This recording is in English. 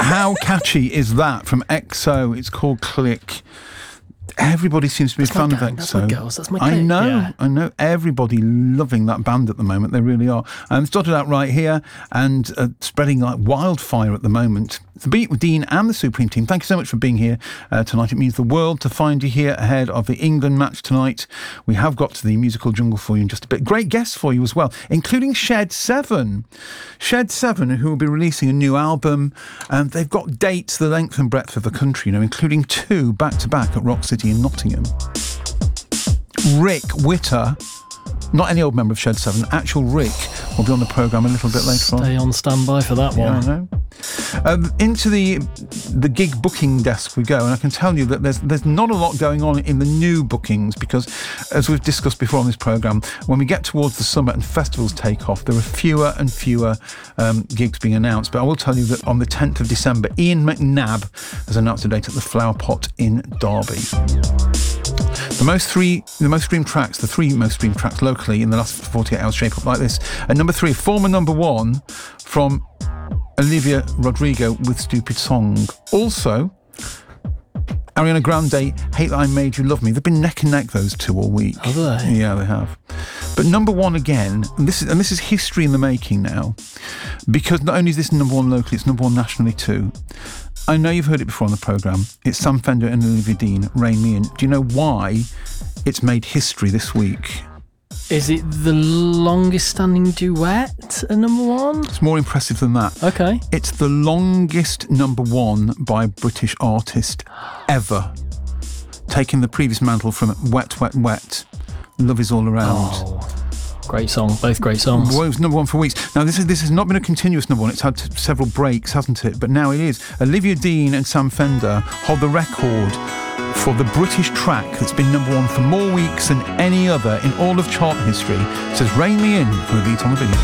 How catchy is that from EXO? It's called Click. Everybody seems to be a fan of EXO. That's my girls. That's my clique. I know. Yeah. I know. Everybody loving that band at the moment. They really are. It's dotted out right here and spreading like wildfire at the moment. The Beat with Dean and the Supreme Team. Thank you so much for being here tonight. It means the world to find you here ahead of the England match tonight. We have got to the musical jungle for you in just a bit. Great guests for you as well, including Shed 7. Shed 7, who will be releasing a new album. And they've got dates the length and breadth of the country, including 2 back-to-back at Rock City in Nottingham. Rick Witter, not any old member of Shed 7, actual Rick, will be on the programme a little bit later on. Stay on standby for that one. Yeah, I know. Into the gig booking desk we go, and I can tell you that there's not a lot going on in the new bookings because, as we've discussed before on this programme, when we get towards the summer and festivals take off, there are fewer and fewer gigs being announced. But I will tell you that on the 10th of December, Ian McNabb has announced a date at the Flower Pot in Derby. The three most streamed tracks locally in the last 48 hours shape up like this. At number 3, former number 1 from Olivia Rodrigo with Stupid Song. Also, Ariana Grande, Hate That I Made You Love Me. They've been neck and neck, those two, all week. Have they? Yeah, they have. But number 1 again, and this is history in the making now, because not only is this number 1 locally, it's number 1 nationally too. I know you've heard it before on the programme. It's Sam Fender and Olivia Dean, Rain Me In. Do you know why it's made history this week? Is it the longest standing duet at number 1? It's more impressive than that. Okay. It's the longest number 1 by a British artist ever, taking the previous mantle from Wet, Wet, Wet. Love Is All Around. Oh, great song. Both great songs. Well, it was number 1 for weeks. Now, this has not been a continuous number 1. It's had several breaks, hasn't it? But now it is. Olivia Dean and Sam Fender hold the record for the British track that's been number 1 for more weeks than any other in all of chart history. It says Rain Me In for the Beat on the Beat.